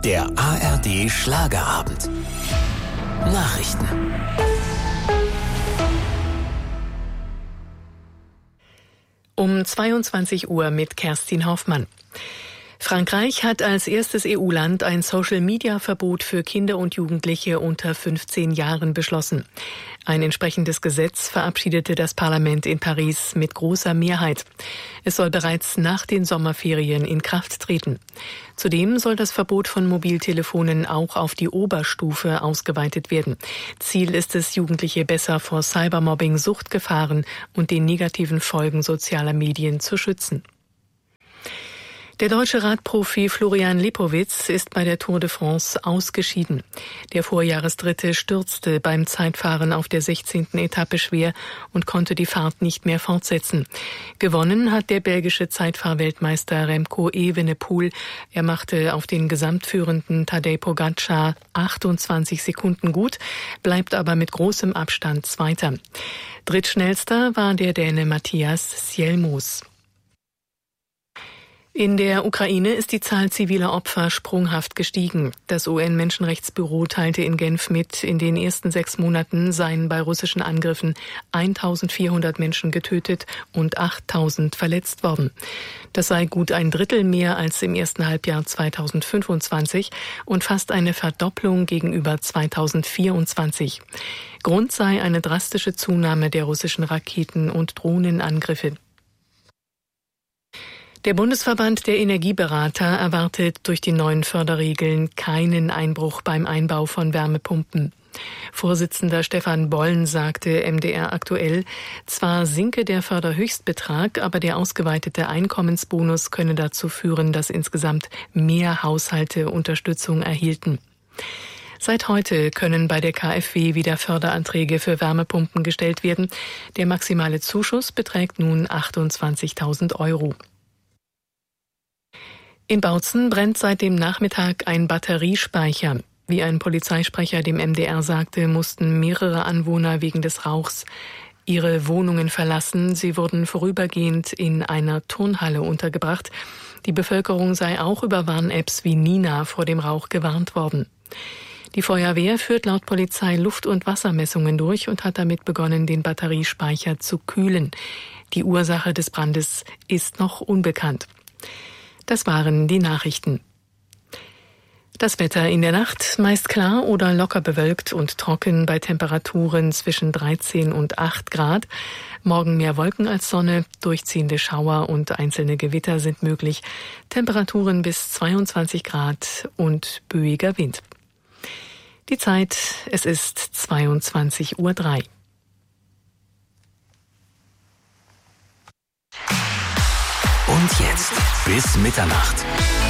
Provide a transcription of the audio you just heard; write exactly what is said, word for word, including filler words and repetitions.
Der A R D Schlagerabend. Nachrichten. Um zweiundzwanzig Uhr mit Kerstin Hoffmann. Frankreich hat als erstes E U-Land ein Social-Media-Verbot für Kinder und Jugendliche unter fünfzehn Jahren beschlossen. Ein entsprechendes Gesetz verabschiedete das Parlament in Paris mit großer Mehrheit. Es soll bereits nach den Sommerferien in Kraft treten. Zudem soll das Verbot von Mobiltelefonen auch auf die Oberstufe ausgeweitet werden. Ziel ist es, Jugendliche besser vor Cybermobbing, Suchtgefahren und den negativen Folgen sozialer Medien zu schützen. Der deutsche Radprofi Florian Lipowitz ist bei der Tour de France ausgeschieden. Der Vorjahresdritte stürzte beim Zeitfahren auf der sechzehnten Etappe schwer und konnte die Fahrt nicht mehr fortsetzen. Gewonnen hat der belgische Zeitfahrweltmeister Remco Evenepoel. Er machte auf den gesamtführenden Tadej Pogačar achtundzwanzig Sekunden gut, bleibt aber mit großem Abstand Zweiter. Drittschnellster war der Däne Mathias Sjelmos. In der Ukraine ist die Zahl ziviler Opfer sprunghaft gestiegen. Das U N-Menschenrechtsbüro teilte in Genf mit, in den ersten sechs Monaten seien bei russischen Angriffen eintausendvierhundert Menschen getötet und achttausend verletzt worden. Das sei gut ein Drittel mehr als im ersten Halbjahr zweitausendfünfundzwanzig und fast eine Verdopplung gegenüber zweitausendvierundzwanzig. Grund sei eine drastische Zunahme der russischen Raketen- und Drohnenangriffe. Der Bundesverband der Energieberater erwartet durch die neuen Förderregeln keinen Einbruch beim Einbau von Wärmepumpen. Vorsitzender Stefan Bollen sagte M D R aktuell, zwar sinke der Förderhöchstbetrag, aber der ausgeweitete Einkommensbonus könne dazu führen, dass insgesamt mehr Haushalte Unterstützung erhielten. Seit heute können bei der K f W wieder Förderanträge für Wärmepumpen gestellt werden. Der maximale Zuschuss beträgt nun achtundzwanzigtausend Euro. In Bautzen brennt seit dem Nachmittag ein Batteriespeicher. Wie ein Polizeisprecher dem M D R sagte, mussten mehrere Anwohner wegen des Rauchs ihre Wohnungen verlassen. Sie wurden vorübergehend in einer Turnhalle untergebracht. Die Bevölkerung sei auch über Warn-Apps wie Nina vor dem Rauch gewarnt worden. Die Feuerwehr führt laut Polizei Luft- und Wassermessungen durch und hat damit begonnen, den Batteriespeicher zu kühlen. Die Ursache des Brandes ist noch unbekannt. Das waren die Nachrichten. Das Wetter in der Nacht meist klar oder locker bewölkt und trocken bei Temperaturen zwischen dreizehn und acht Grad. Morgen mehr Wolken als Sonne, durchziehende Schauer und einzelne Gewitter sind möglich. Temperaturen bis zweiundzwanzig Grad und böiger Wind. Die Zeit, es ist zweiundzwanzig Uhr drei. Und jetzt bis Mitternacht.